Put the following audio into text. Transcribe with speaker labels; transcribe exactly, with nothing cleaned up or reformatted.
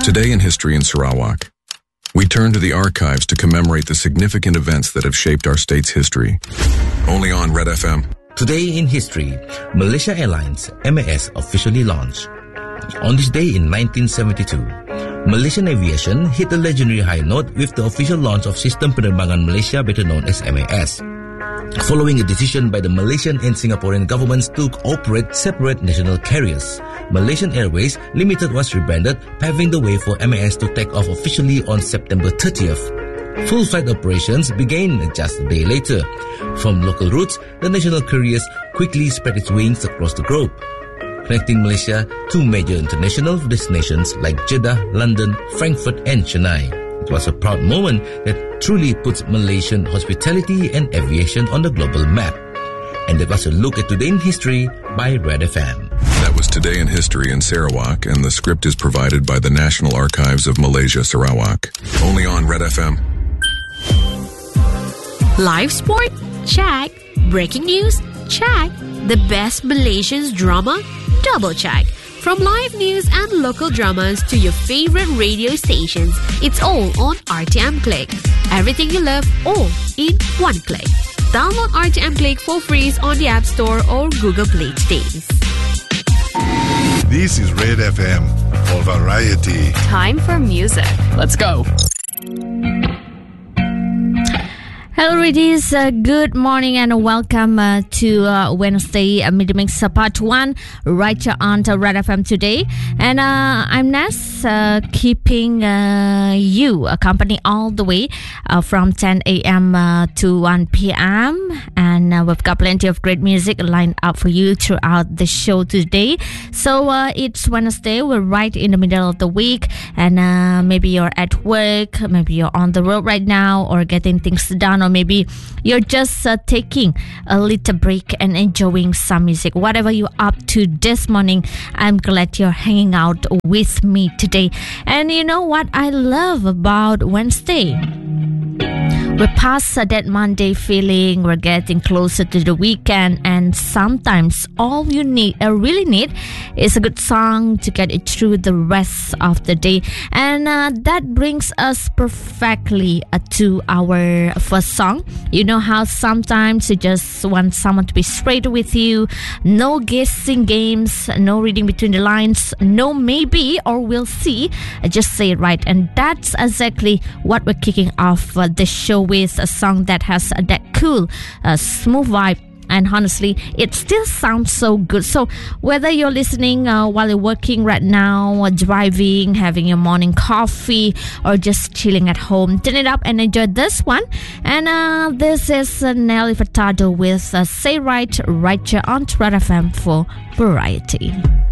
Speaker 1: Today in History in Sarawak, we turn to the archives to commemorate the significant events that have shaped our state's history. Only on Red F M.
Speaker 2: Today in History, Malaysia Airlines M A S officially launched. On this day in nineteen seventy-two, Malaysian aviation hit a legendary high note with the official launch of Sistem Penerbangan Malaysia, better known as M A S. Following a decision by the Malaysian and Singaporean governments to operate separate national carriers, Malaysian Airways Limited was rebranded, paving the way for M A S to take off officially on September thirtieth. Full flight operations began just a day later. From local routes, the national carriers quickly spread its wings across the globe, connecting Malaysia to major international destinations like Jeddah, London, Frankfurt and Chennai. It was a proud moment that truly puts Malaysian hospitality and aviation on the global map. And that was a look at Today in History by Red F M.
Speaker 1: That was Today in History in Sarawak, and the script is provided by the National Archives of Malaysia, Sarawak. Only on Red F M.
Speaker 3: Live sport? Check. Breaking news? Check. The best Malaysian drama? Double check. From live news and local dramas to your favorite radio stations, it's all on R T M Click. Everything you love, all in one click. Download R T M Click for free on the App Store or Google Play today.
Speaker 4: This is Red F M for variety.
Speaker 5: Time for music. Let's go.
Speaker 6: Hello, ladies. Uh, good morning and welcome uh, to uh, Wednesday uh, Mid-Mix uh, Part one right here on uh, Red F M today. And uh, I'm Ness, uh, keeping uh, you uh, company all the way uh, from ten a.m. Uh, to one p.m. And uh, we've got plenty of great music lined up for you throughout the show today. So uh, it's Wednesday. We're right in the middle of the week. And uh, maybe you're at work, maybe you're on the road right now or getting things done, or maybe you're just uh, taking a little break and enjoying some music. Whatever you're up to this morning, I'm glad you're hanging out with me today. And you know what I love about Wednesday? We're past uh, that Monday feeling. We're getting closer to the weekend, and sometimes all you need, uh, really need, is a good song to get it through the rest of the day. And uh, that brings us perfectly uh, to our first song. You know how sometimes you just want someone to be straight with you, no guessing games, no reading between the lines, no maybe or we'll see. Uh, just say it right, and that's exactly what we're kicking off uh, the show with, a song that has uh, that cool, uh, smooth vibe. And honestly, it still sounds so good. So whether you're listening uh, while you're working right now, or driving, having your morning coffee, or just chilling at home, turn it up and enjoy this one. And uh, this is uh, Nelly Furtado with uh, Say Right, right here on Red F M for Variety.